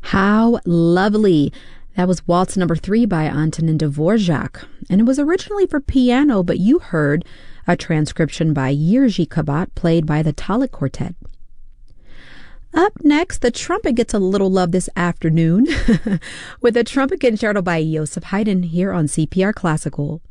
How lovely. That was Waltz number 3 by Antonin Dvorak. And it was originally for piano, but you heard a transcription by Jiří Kabát played by the Talik Quartet. Up next, the trumpet gets a little love this afternoon with a trumpet concerto by Joseph Haydn here on CPR Classical.